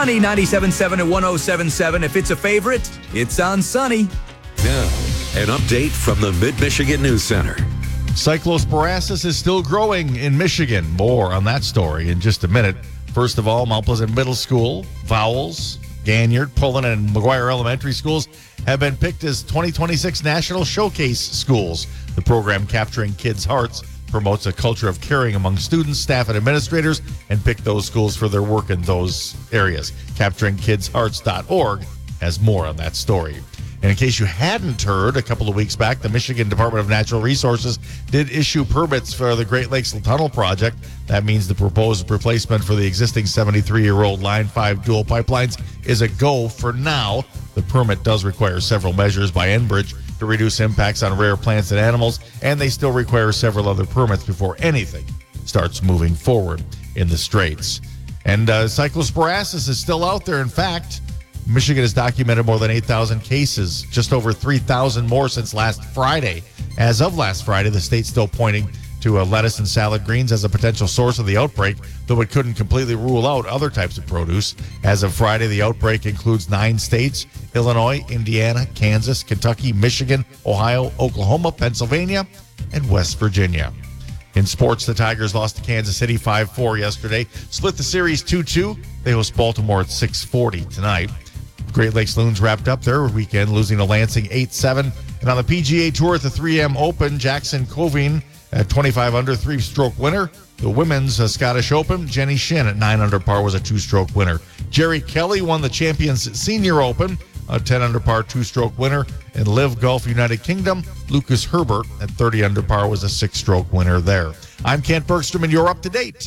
Sunny 97.7 and 107.7. If it's a favorite, it's on Sunny. Now, an update from the Mid-Michigan News Center. Cyclosporasis is still growing in Michigan. More on that story in just a minute. First of all, Mount Pleasant Middle School, Vowels, Ganyard, Pullen, and McGuire Elementary Schools have been picked as 2026 National Showcase Schools. The program, Capturing Kids' Hearts, promotes a culture of caring among students, staff, and administrators, and pick those schools for their work in those areas. CapturingKidsHearts.org has more on that story. And in case you hadn't heard, a couple of weeks back, the Michigan Department of Natural Resources did issue permits for the Great Lakes Tunnel project. That means the proposed replacement for the existing 73-year-old Line 5 dual pipelines is a go for now. The permit does require several measures by Enbridge to reduce impacts on rare plants and animals, and they still require several other permits before anything starts moving forward in the straits. And cyclosporasis is still out there. In fact, Michigan has documented more than 8,000 cases, just over 3,000 more since last Friday. As of last Friday, the state's still pointing to lettuce and salad greens as a potential source of the outbreak, though it couldn't completely rule out other types of produce. As of Friday, the outbreak includes 9 states: Illinois, Indiana, Kansas, Kentucky, Michigan, Ohio, Oklahoma, Pennsylvania, and West Virginia. In sports, the Tigers lost to Kansas City 5-4 yesterday, split the series 2-2. They host Baltimore at 6:40 tonight. Great Lakes Loons wrapped up their weekend, losing to Lansing 8-7. And on the PGA Tour at the 3M Open, Jackson Covine at 25 under, 3-stroke winner. The women's Scottish Open, Jenny Shin at 9 under par was a 2-stroke winner. Jerry Kelly won the Champions Senior Open, a 10 under par 2-stroke winner. And Live Golf United Kingdom, Lucas Herbert at 30 under par was a 6-stroke winner there. I'm Kent Bergstrom, and you're up to date.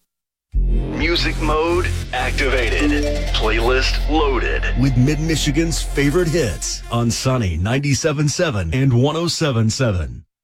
Music mode activated. Playlist loaded. With Mid-Michigan's favorite hits on Sunny 97.7 and 107.7.